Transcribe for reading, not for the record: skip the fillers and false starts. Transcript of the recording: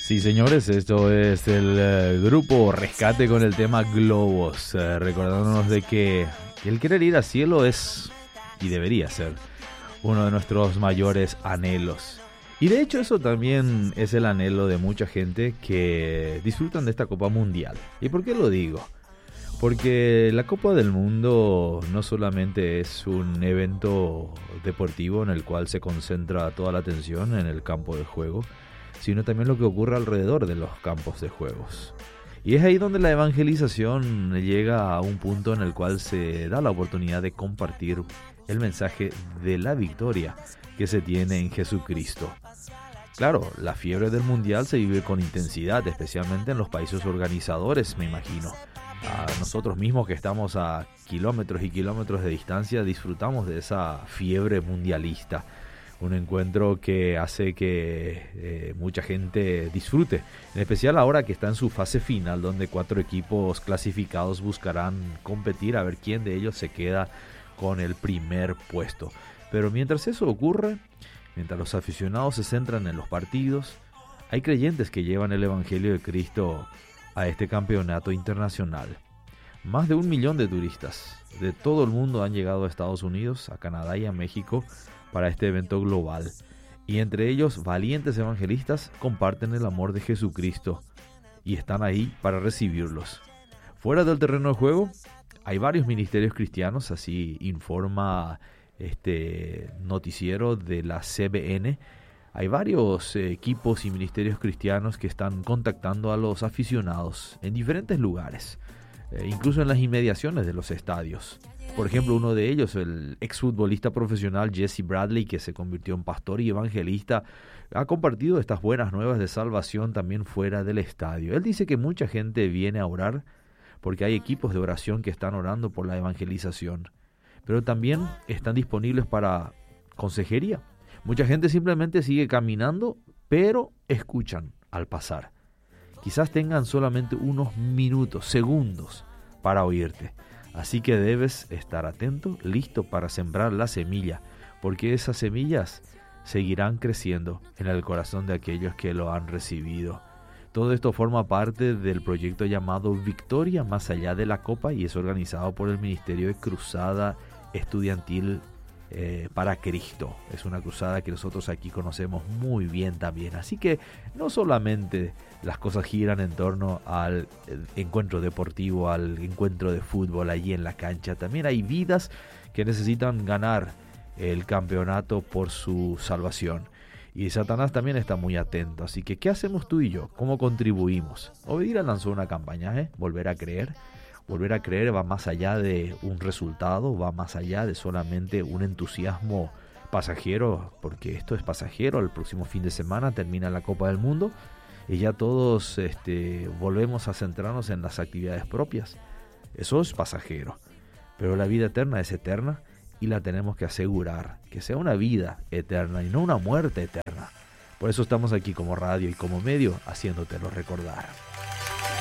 Sí, señores, esto es el grupo Rescate con el tema Globos, recordándonos de que el querer ir al cielo es, y debería ser, uno de nuestros mayores anhelos. Y de hecho eso también es el anhelo de mucha gente que disfrutan de esta Copa Mundial. ¿Y por qué lo digo? Porque la Copa del Mundo no solamente es un evento deportivo en el cual se concentra toda la atención en el campo de juego, sino también lo que ocurre alrededor de los campos de juegos. Y es ahí donde la evangelización llega a un punto en el cual se da la oportunidad de compartir el mensaje de la victoria que se tiene en Jesucristo. Claro, la fiebre del mundial se vive con intensidad, especialmente en los países organizadores, me imagino. A nosotros mismos que estamos a kilómetros y kilómetros de distancia disfrutamos de esa fiebre mundialista. Un encuentro que hace que mucha gente disfrute, en especial ahora que está en su fase final, donde 4 equipos clasificados buscarán competir a ver quién de ellos se queda con el primer puesto. Pero mientras eso ocurre, mientras los aficionados se centran en los partidos, hay creyentes que llevan el Evangelio de Cristo a este campeonato internacional. Más de 1 millón de turistas de todo el mundo han llegado a Estados Unidos, a Canadá y a México para este evento global, y entre ellos valientes evangelistas comparten el amor de Jesucristo y están ahí para recibirlos. Fuera del terreno de juego hay varios ministerios cristianos, así informa este noticiero de la CBN. Hay varios equipos y ministerios cristianos que están contactando a los aficionados en diferentes lugares, incluso en las inmediaciones de los estadios. Por ejemplo, uno de ellos, el exfutbolista profesional Jesse Bradley, que se convirtió en pastor y evangelista, ha compartido estas buenas nuevas de salvación también fuera del estadio. Él dice que mucha gente viene a orar porque hay equipos de oración que están orando por la evangelización, pero también están disponibles para consejería. Mucha gente simplemente sigue caminando, pero escuchan al pasar. Quizás tengan solamente unos minutos, segundos para oírte. Así que debes estar atento, listo para sembrar la semilla, porque esas semillas seguirán creciendo en el corazón de aquellos que lo han recibido. Todo esto forma parte del proyecto llamado Victoria Más Allá de la Copa y es organizado por el Ministerio de Cruzada Estudiantil para Cristo. Es una cruzada que nosotros aquí conocemos muy bien también. Así que no solamente las cosas giran en torno al encuentro deportivo, al encuentro de fútbol allí en la cancha. También hay vidas que necesitan ganar el campeonato por su salvación. Y Satanás también está muy atento. Así que, ¿qué hacemos tú y yo? ¿Cómo contribuimos? Obedira lanzó una campaña, Volver a creer. Volver a creer va más allá de un resultado, va más allá de solamente un entusiasmo pasajero, porque esto es pasajero. El próximo fin de semana termina la Copa del Mundo y ya todos volvemos a centrarnos en las actividades propias. Eso es pasajero, pero la vida eterna es eterna y la tenemos que asegurar, que sea una vida eterna y no una muerte eterna. Por eso estamos aquí como radio y como medio haciéndotelo recordar.